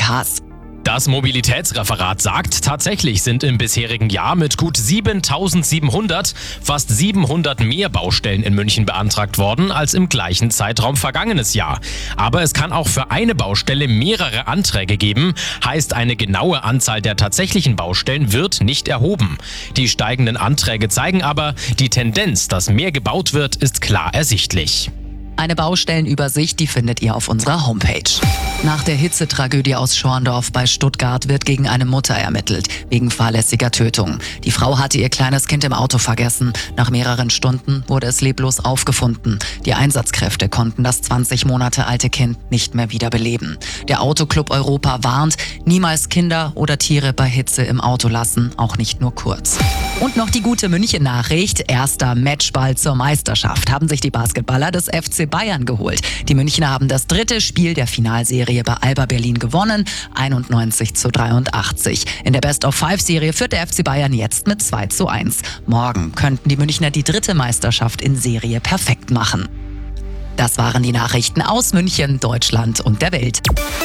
Haas. Das Mobilitätsreferat sagt, tatsächlich sind im bisherigen Jahr mit gut 7.700 fast 700 mehr Baustellen in München beantragt worden als im gleichen Zeitraum vergangenes Jahr. Aber es kann auch für eine Baustelle mehrere Anträge geben, heißt eine genaue Anzahl der tatsächlichen Baustellen wird nicht erhoben. Die steigenden Anträge zeigen aber, die Tendenz, dass mehr gebaut wird, ist klar ersichtlich. Eine Baustellenübersicht, die findet ihr auf unserer Homepage. Nach der Hitzetragödie aus Schorndorf bei Stuttgart wird gegen eine Mutter ermittelt, wegen fahrlässiger Tötung. Die Frau hatte ihr kleines Kind im Auto vergessen. Nach mehreren Stunden wurde es leblos aufgefunden. Die Einsatzkräfte konnten das 20 Monate alte Kind nicht mehr wiederbeleben. Der Autoclub Europa warnt, niemals Kinder oder Tiere bei Hitze im Auto lassen, auch nicht nur kurz. Und noch die gute München-Nachricht. Erster Matchball zur Meisterschaft haben sich die Basketballer des FC Bayern geholt. Die Münchner haben das 3. Spiel der Finalserie bei Alba Berlin gewonnen, 91-83. In der Best-of-5-Serie führt der FC Bayern jetzt mit 2-1. Morgen könnten die Münchner die 3. Meisterschaft in Serie perfekt machen. Das waren die Nachrichten aus München, Deutschland und der Welt.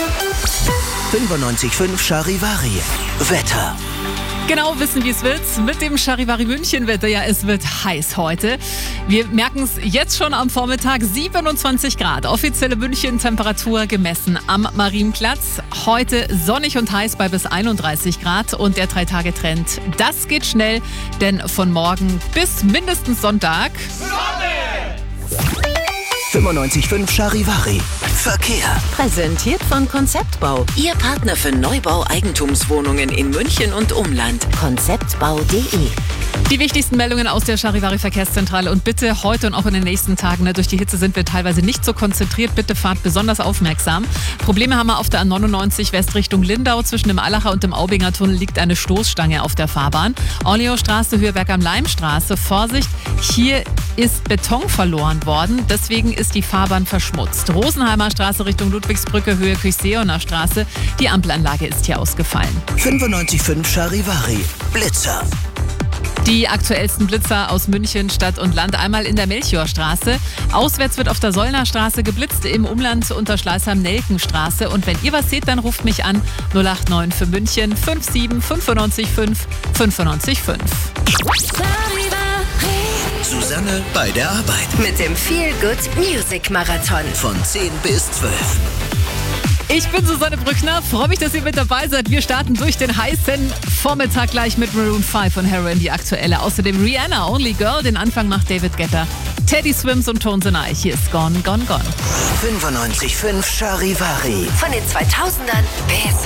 95.5 Charivari. Wetter. Genau wissen, wie es wird mit dem Charivari München Wetter. Ja, es wird heiß heute. Wir merken es jetzt schon am Vormittag, 27 Grad. Offizielle München-Temperatur gemessen am Marienplatz. Heute sonnig und heiß bei bis 31 Grad. Und der 3-Tage-Trend, das geht schnell, denn von morgen bis mindestens Sonntag 95.5 Charivari. Verkehr. Präsentiert von Konzeptbau. Ihr Partner für Neubau Eigentumswohnungen in München und Umland. Konzeptbau.de. Die wichtigsten Meldungen aus der Charivari Verkehrszentrale und bitte heute und auch in den nächsten Tagen, durch die Hitze sind wir teilweise nicht so konzentriert, bitte fahrt besonders aufmerksam. Probleme haben wir auf der A99 West Richtung Lindau. Zwischen dem Allacher und dem Aubinger Tunnel liegt eine Stoßstange auf der Fahrbahn. Orleostraße, Höheberg am Leimstraße, Vorsicht, hier ist Beton verloren worden, deswegen ist die Fahrbahn verschmutzt. Rosenheimer Straße Richtung Ludwigsbrücke, Höhe Küchseoner Straße, die Ampelanlage ist hier ausgefallen. 95.5 Charivari. Blitzer. Die aktuellsten Blitzer aus München, Stadt und Land. Einmal in der Melchiorstraße. Auswärts wird auf der Sollner Straße geblitzt, im Umland unter Schleißheim-Nelkenstraße. Und wenn ihr was seht, dann ruft mich an 089 für München 57 95 5 95 5. Susanne bei der Arbeit. Mit dem Feel Good Music Marathon. Von 10 bis 12. Ich bin Susanne Brückner, freue mich, dass ihr mit dabei seid. Wir starten durch den heißen Vormittag gleich mit Maroon 5 von Heroin, die aktuelle. Außerdem Rihanna, Only Girl, den Anfang macht David Guetta. Teddy Swims und Tones and I. Hier ist Gone, Gone, Gone. 95.5 Charivari. Von den 2000ern bis